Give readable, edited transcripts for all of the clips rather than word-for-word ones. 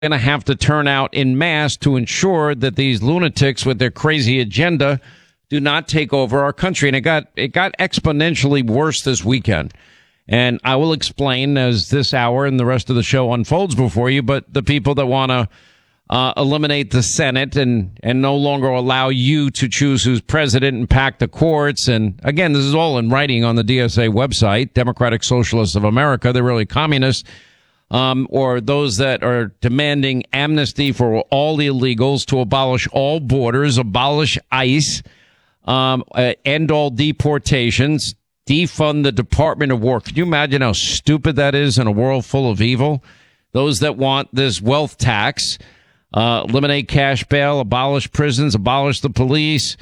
going to have to turn out in mass to ensure that these lunatics with their crazy agenda do not take over our country. And it got exponentially worse this weekend. And I will explain as this hour and the rest of the show unfolds before you. But the people that want to eliminate the Senate and no longer allow you to choose who's president and pack the courts. And again, this is all in writing on the DSA website, Democratic Socialists of America. They're really communists. Or those that are demanding amnesty for all the illegals, to abolish all borders, abolish ICE, end all deportations, defund the Department of War. Can you imagine how stupid that is in a world full of evil? Those that want this wealth tax, eliminate cash bail, abolish prisons, abolish the police,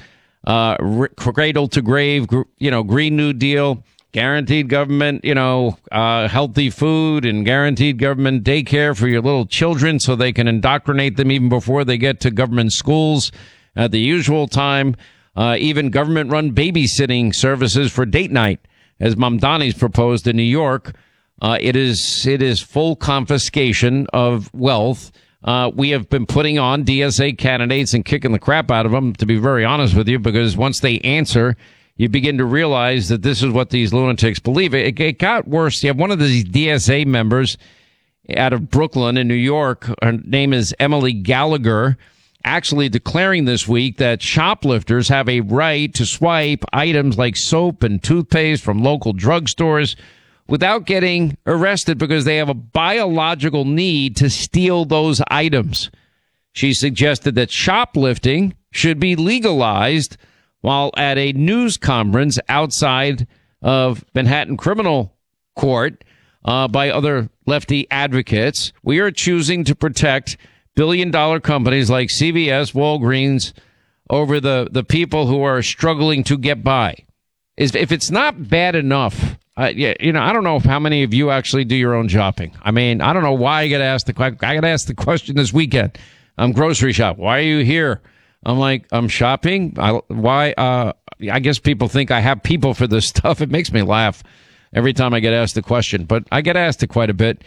cradle to grave, Green New Deal. Guaranteed government, healthy food and guaranteed government daycare for your little children so they can indoctrinate them even before they get to government schools at the usual time. Even government-run babysitting services for date night, as Mamdani's proposed in New York. It is full confiscation of wealth. We have been putting on DSA candidates and kicking the crap out of them, to be very honest with you, because once they answer, you begin to realize that this is what these lunatics believe. It got worse. You have one of these DSA members out of Brooklyn in New York. Her name is Emily Gallagher, actually declaring this week that shoplifters have a right to swipe items like soap and toothpaste from local drugstores without getting arrested because they have a biological need to steal those items. She suggested that shoplifting should be legalized while at a news conference outside of Manhattan Criminal Court by other lefty advocates. We are choosing to protect billion-dollar companies like CVS, Walgreens, over the people who are struggling to get by. If it's not bad enough, I don't know how many of you actually do your own shopping. I mean, I don't know why I got asked the question this weekend. I'm grocery shop. Why are you here? I'm like, I'm shopping. Why? I guess people think I have people for this stuff. It makes me laugh every time I get asked the question, but I get asked it quite a bit.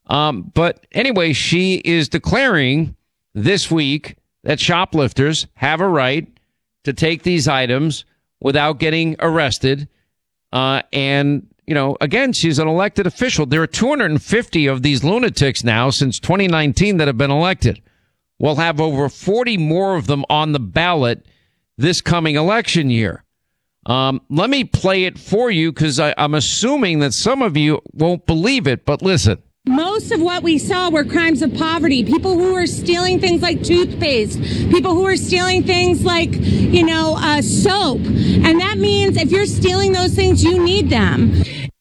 But anyway, she is declaring this week that shoplifters have a right to take these items without getting arrested. And, again, she's an elected official. There are 250 of these lunatics now since 2019 that have been elected. We'll have over 40 more of them on the ballot this coming election year. Let me play it for you because I'm assuming that some of you won't believe it, but listen. Most of what we saw were crimes of poverty. People who were stealing things like toothpaste. People who were stealing things like, soap. And that means if you're stealing those things, you need them.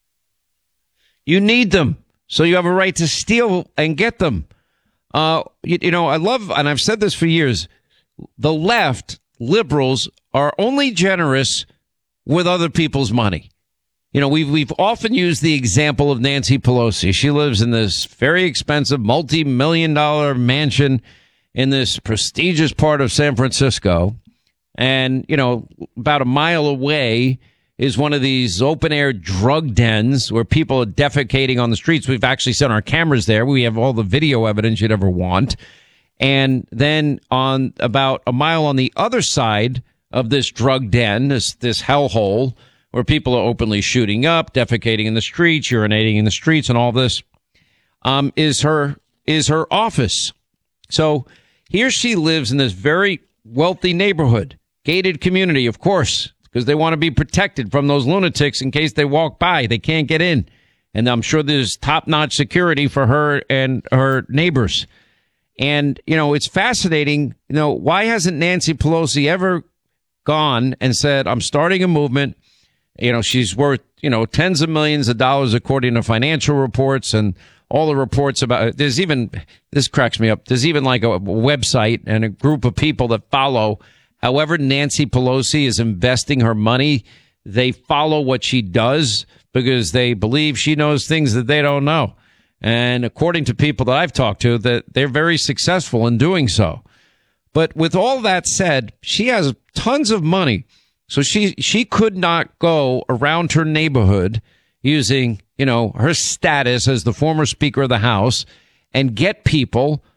You need them. So you have a right to steal and get them. I love, and I've said this for years, the left, liberals, are only generous with other people's money. We've often used the example of Nancy Pelosi. She lives in this very expensive multi-million-dollar mansion in this prestigious part of San Francisco. And, about a mile away is one of these open-air drug dens where people are defecating on the streets. We've actually sent our cameras there. We have all the video evidence you'd ever want. And then on about a mile on the other side of this drug den, this hellhole, where people are openly shooting up, defecating in the streets, urinating in the streets, and all this, is her office. So here she lives in this very wealthy neighborhood, gated community, of course, because they want to be protected from those lunatics in case they walk by. They can't get in. And I'm sure there's top-notch security for her and her neighbors. And, it's fascinating. Why hasn't Nancy Pelosi ever gone and said, I'm starting a movement? She's worth, tens of millions of dollars, according to financial reports and all the reports about it. This cracks me up. There's even like a website and a group of people that follow however Nancy Pelosi is investing her money. They follow what she does because they believe she knows things that they don't know. And according to people that I've talked to, that they're very successful in doing so. But with all that said, she has tons of money. So she could not go around her neighborhood using, her status as the former Speaker of the House and get people